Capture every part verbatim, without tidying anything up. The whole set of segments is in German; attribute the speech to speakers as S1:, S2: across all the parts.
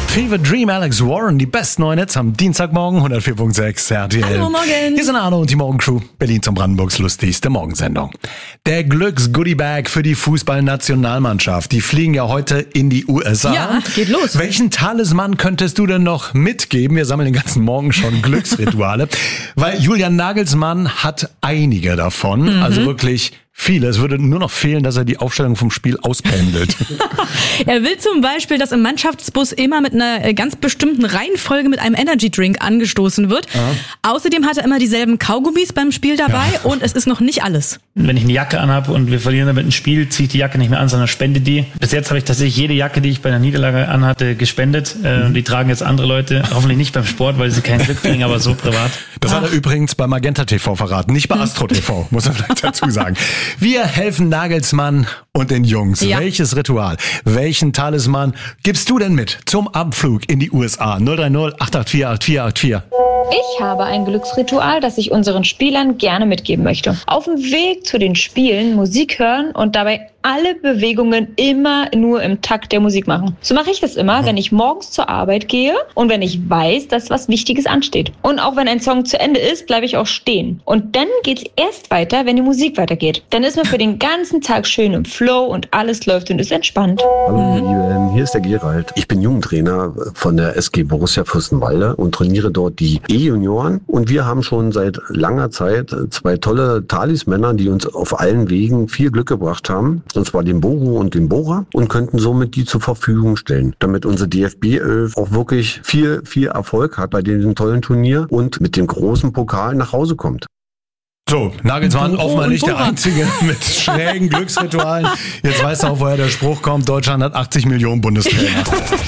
S1: Fever Dream, Alex Warren, die besten neuen Hits am Dienstagmorgen, hundertvier Komma sechs R T L.
S2: Hallo, morgen.
S1: Hier sind Arno und die Morgencrew, Berlin zum Brandenburgs lustigste Morgensendung. Der Glücks-Goodie-Bag für die Fußballnationalmannschaft. Die fliegen ja heute in die U S A.
S2: Ja, geht los.
S1: Welchen Talisman könntest du denn noch mitgeben? Wir sammeln den ganzen Morgen schon Glücksrituale. Weil Julian Nagelsmann hat einige davon, mhm. also wirklich viele. Es würde nur noch fehlen, dass er die Aufstellung vom Spiel auspendelt.
S2: Er will zum Beispiel, dass im Mannschaftsbus immer mit einer ganz bestimmten Reihenfolge mit einem Energy-Drink angestoßen wird. Aha. Außerdem hat er immer dieselben Kaugummis beim Spiel dabei ja. und es ist noch nicht alles.
S3: Wenn ich eine Jacke anhabe und wir verlieren damit ein Spiel, ziehe ich die Jacke nicht mehr an, sondern spende die. Bis jetzt habe ich tatsächlich jede Jacke, die ich bei einer Niederlage anhatte, gespendet. Mhm. Und die tragen jetzt andere Leute. Hoffentlich nicht beim Sport, weil sie kein Glück bringen, aber so privat.
S1: Das Ach. hat er übrigens bei Magenta T V verraten, nicht bei Astro T V, muss er vielleicht dazu sagen. Wir helfen Nagelsmann und den Jungs. Ja. Welches Ritual, welchen Talisman gibst du denn mit zum Abflug in die U S A? null drei null acht acht vier acht vier acht vier.
S4: Ich habe ein Glücksritual, das ich unseren Spielern gerne mitgeben möchte. Auf dem Weg zu den Spielen Musik hören und dabei alle Bewegungen immer nur im Takt der Musik machen. So mache ich das immer, wenn ich morgens zur Arbeit gehe und wenn ich weiß, dass was Wichtiges ansteht. Und auch wenn ein Song zu Ende ist, bleibe ich auch stehen. Und dann geht's erst weiter, wenn die Musik weitergeht. Dann ist man für den ganzen Tag schön im Flow und alles läuft und ist entspannt.
S5: Hallo ihr Lieben, hier ist der Gerald. Ich bin Jugendtrainer von der S G Borussia Fürstenwalde und trainiere dort die E-Junioren. Und wir haben schon seit langer Zeit zwei tolle Talismänner, die uns auf allen Wegen viel Glück gebracht haben. Und zwar den Boru und den Bora, und könnten somit die zur Verfügung stellen, damit unsere D F B elf auch wirklich viel, viel Erfolg hat bei diesem tollen Turnier und mit dem großen Pokal nach Hause kommt.
S1: So, Nagelsmann offenbar nicht der Einzige mit schrägen Glücksritualen. Jetzt weißt du auch, woher der Spruch kommt, Deutschland hat achtzig Millionen Bundestrainer.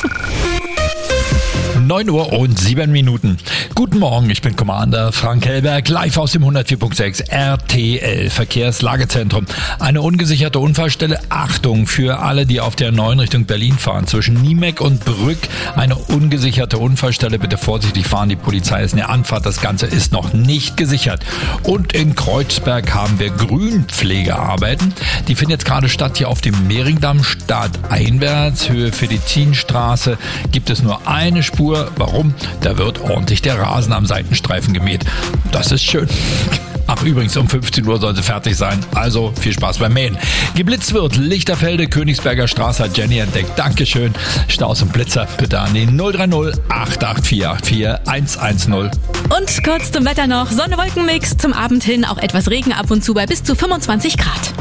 S6: neun Uhr und sieben Minuten. Guten Morgen, ich bin Commander Frank Hellberg, live aus dem hundertvier Komma sechs R T L Verkehrslagezentrum. Eine ungesicherte Unfallstelle. Achtung für alle, die auf der neun Richtung Berlin fahren. Zwischen Niemek und Brück eine ungesicherte Unfallstelle. Bitte vorsichtig fahren, die Polizei ist in der Anfahrt. Das Ganze ist noch nicht gesichert. Und in Kreuzberg haben wir Grünpflegearbeiten. Die finden jetzt gerade statt hier auf dem Mehringdamm. Stadteinwärts, Höhe Fedizinstraße, gibt es nur eine Spur. Warum? Da wird ordentlich der Rasen am Seitenstreifen gemäht. Das ist schön. Ach, übrigens, um fünfzehn Uhr soll sie fertig sein. Also viel Spaß beim Mähen. Geblitzt wird Lichterfelde, Königsberger Straße, hat Jenny entdeckt. Dankeschön. Staus und Blitzer bitte an die null drei null acht acht vier acht vier eins eins null.
S2: Und kurz zum Wetter noch. Sonne-Wolken-Mix, zum Abend hin auch etwas Regen ab und zu bei bis zu fünfundzwanzig Grad.